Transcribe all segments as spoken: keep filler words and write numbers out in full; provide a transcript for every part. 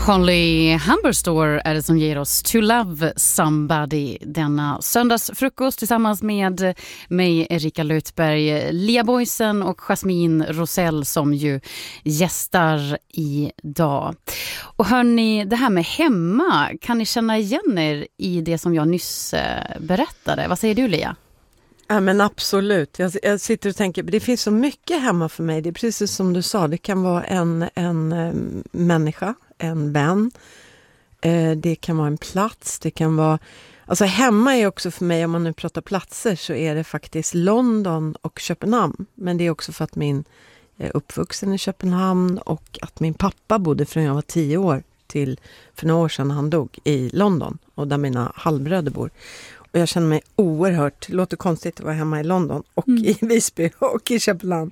Holly Humberstore är det som ger oss To Love Somebody denna söndagsfrukost tillsammans med mig, Erika Lötberg, Lia Boysen och Jasmine Rosell som ju gästar idag. Och hörni, det här med hemma, kan ni känna igen er i det som jag nyss berättade? Vad säger du, Lia? Ja, men absolut. Jag, jag sitter och tänker, det finns så mycket hemma för mig. Det är precis som du sa, det kan vara en, en um, människa, en vän. Eh, det kan vara en plats, det kan vara... Alltså hemma är också för mig, om man nu pratar platser, så är det faktiskt London och Köpenhamn. Men det är också för att min är uppvuxen i Köpenhamn och att min pappa bodde från jag var tio år till för några år sedan han dog i London och där mina halvbröder bor. Och jag känner mig oerhört, det låter konstigt att vara hemma i London och mm. i Visby och i Köpenhamn.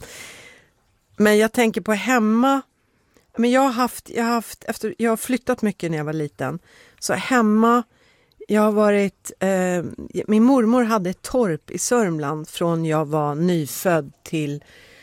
Men jag tänker på hemma, men jag har haft, jag har haft efter, jag har flyttat mycket när jag var liten. Så hemma, jag har varit, eh, min mormor hade ett torp i Sörmland från jag var nyfödd till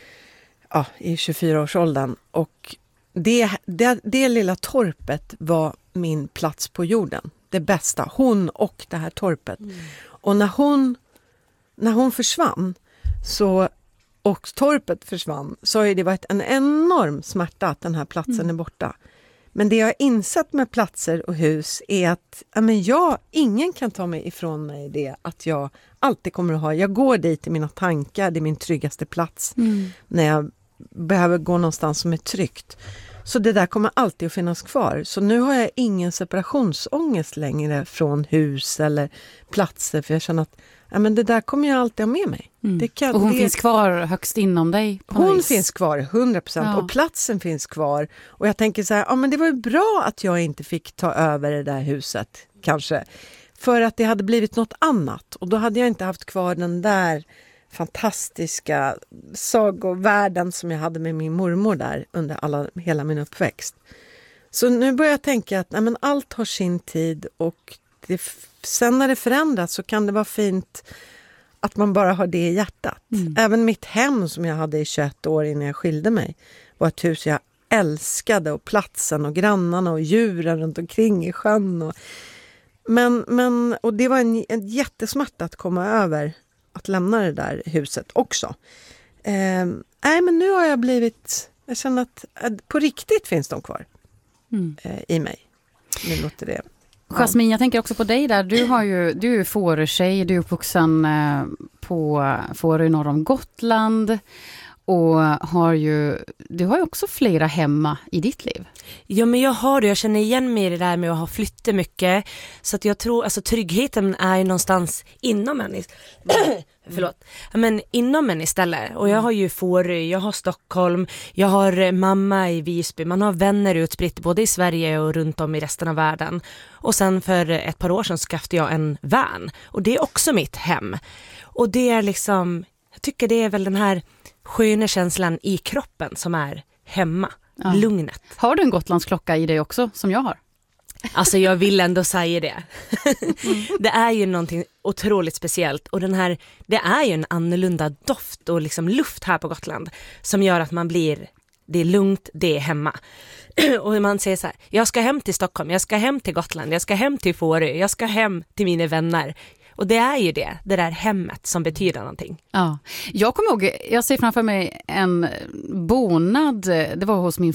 ja, i tjugofyra-årsåldern. Och det, det, det lilla torpet var min plats på jorden. Det bästa, hon och det här torpet. Mm. Och när hon, när hon försvann så, och torpet försvann, så har det varit en enorm smärta att den här platsen mm. är borta. Men det jag har insett med platser och hus är att ja, men jag, ingen kan ta mig ifrån mig det att jag alltid kommer att ha, jag går dit i mina tankar, det är min tryggaste plats mm. när jag behöver gå någonstans som är tryggt. Så det där kommer alltid att finnas kvar. Så nu har jag ingen separationsångest längre från hus eller platser. För jag känner att ja, men det där kommer jag alltid ha med mig. Mm. Det kan, och hon det... finns kvar högst inom dig? Hon vis. finns kvar hundra procent ja. Och platsen finns kvar. Och jag tänker så här, ja men det var ju bra att jag inte fick ta över det där huset kanske. För att det hade blivit något annat. Och då hade jag inte haft kvar den där fantastiska sagovärlden som jag hade med min mormor där under alla, hela min uppväxt. Så nu börjar jag tänka att nej, men allt har sin tid och det, sen när det förändras så kan det vara fint att man bara har det i hjärtat. Mm. Även mitt hem som jag hade i tjugoett år innan jag skilde mig var ett hus jag älskade och platsen och grannarna och djuren runt omkring i sjön. Och, men, men, och det var en, en jättesmärta att komma över att lämna det där huset också. Eh, nej, men nu har jag blivit... Jag känner att, att på riktigt finns de kvar mm. eh, i mig. Nu låter det... Ja. Jasmine, jag tänker också på dig där. Du, har ju, du är Fårö-tjej, du är uppvuxen eh, på Fårö norr om Gotland. Och har ju, du har ju också flera hemma i ditt liv. Ja, men jag har det. Jag känner igen mig i det där med att ha flyttat mycket. Så att jag tror, alltså tryggheten är ju någonstans inom en. Mm. Förlåt. Men inom en istället. Och jag har ju Fårö, jag har Stockholm, jag har mamma i Visby. Man har vänner utspritt både i Sverige och runt om i resten av världen. Och sen för ett par år sedan skaffade jag en van. Och det är också mitt hem. Och det är liksom, jag tycker det är väl den här sköna känslan i kroppen som är hemma. Ja. Lugnet. Har du en Gotlandsklocka i dig också som jag har? Alltså jag vill ändå säga det. Mm. Det är ju någonting otroligt speciellt. Och den här, det är ju en annorlunda doft och liksom luft här på Gotland som gör att man blir, det är lugnt, det är hemma. Och man säger så här, jag ska hem till Stockholm, jag ska hem till Gotland, jag ska hem till Fårö, jag ska hem till mina vänner. Och det är ju det, det där hemmet som betyder någonting. Ja, jag kommer ihåg, jag ser framför mig en bonad, det var hos min